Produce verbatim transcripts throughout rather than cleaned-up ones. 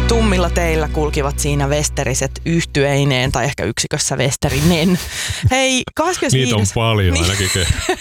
Tummilla teillä kulkivat siinä vesteriset yhtyeineen tai ehkä yksikössä vesterinen. Hei, kahdeskymmenesviides Niitä on paljon niin, ainakin.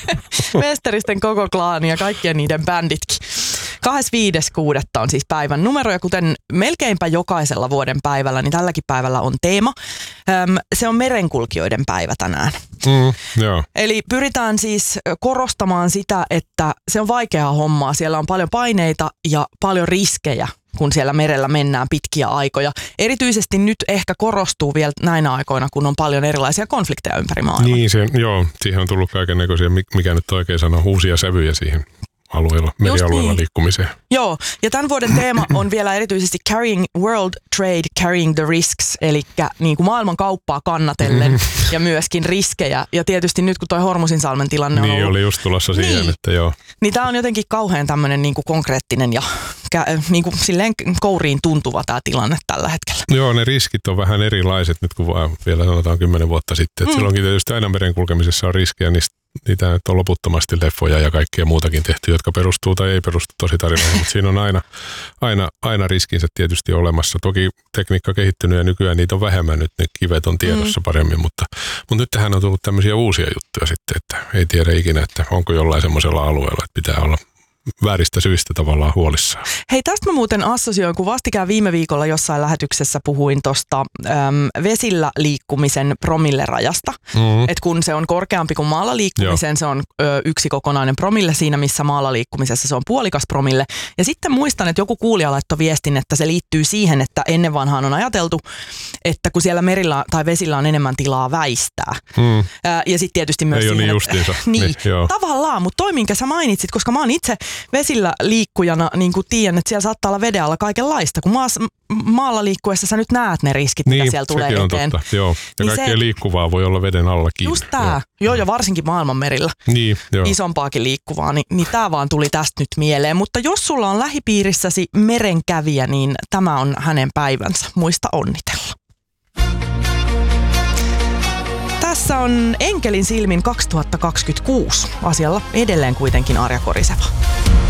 Vesteristen koko klaani ja kaikkien niiden bänditkin. kahdeskymmenesviides kuudetta on siis päivän numero ja kuten melkeinpä jokaisella vuoden päivällä, niin tälläkin päivällä on teema. Öm, se on merenkulkijoiden päivä tänään. Mm, joo. Eli pyritään siis korostamaan sitä, että se on vaikeaa hommaa. Siellä on paljon paineita ja paljon riskejä, kun siellä merellä mennään pitkiä aikoja. Erityisesti nyt ehkä korostuu vielä näinä aikoina, kun on paljon erilaisia konflikteja ympäri maailmaa. Niin, se, joo, siihen on tullut kaikennäköisiä, mikä nyt oikein sanoo, uusia sävyjä siihen alueella, merialueella niin. liikkumiseen. Joo, ja tämän vuoden teema on vielä erityisesti Carrying World Trade, Carrying the Risks, eli niin kuin maailman kauppaa kannatellen mm. ja myöskin riskejä. Ja tietysti nyt, kun toi Hormuzinsalmen tilanne on niin, ollut... Niin, oli just tulossa siihen, niin, että joo. Niin tämä on jotenkin kauhean tämmöinen niin kuin konkreettinen ja niin kuin silleen kouriin tuntuva tämä tilanne tällä hetkellä. Joo, ne riskit on vähän erilaiset nyt kuin vaan vielä sanotaan kymmenen vuotta sitten. Mm. Silloinkin tietysti aina merenkulkemisessa on riskejä, niistä niitä nyt on loputtomasti leffoja ja kaikkea muutakin tehty, jotka perustuu tai ei perustu tositarinaan, mutta siinä on aina, aina, aina riskinsä tietysti olemassa. Toki tekniikka kehittynyt ja nykyään niitä on vähemmän, nyt ne kivet on tiedossa mm. paremmin, mutta, mutta nyt tähän on tullut tämmöisiä uusia juttuja sitten, että ei tiedä ikinä, että onko jollain semmoisella alueella, että pitää olla vääristä syistä tavallaan huolissaan. Hei, tästä mä muuten assosioin, kun vastikään viime viikolla jossain lähetyksessä puhuin tuosta vesillä liikkumisen promillerajasta. Mm-hmm. Että kun se on korkeampi kuin maalla liikkumisen, Joo. se on ö, yksi kokonainen promille siinä, missä maalla liikkumisessa se on puolikas promille. Ja sitten muistan, että joku kuulija laittoi viestin, että se liittyy siihen, että ennen vanhaan on ajateltu, että kun siellä merillä tai vesillä on enemmän tilaa väistää. Mm. Ö, ja sitten tietysti myös Ei siihen, ole niin justiinsa. niin, niin tavallaan, mutta toi minkä sä mainitsit, koska mä oon itse vesillä liikkujana, niin kuin tiedän, että siellä saattaa olla veden alla kaikenlaista. Kun maassa, maalla liikkuessa sä nyt näet ne riskit, niin, mitä siellä tulee on eteen. Totta. Joo. Ja niin kaikkea se, liikkuvaa voi olla veden allakin. Just tää. Joo, joo ja varsinkin maailmanmerillä. Niin, joo. Isompaakin liikkuvaa, niin, niin tää vaan tuli tästä nyt mieleen. Mutta jos sulla on lähipiirissäsi merenkävijä, niin tämä on hänen päivänsä. Muista onnitella. Tässä on Enkelin silmin kaksituhattakaksikymmentäkuusi. Asialla edelleen kuitenkin Arja Koriseva.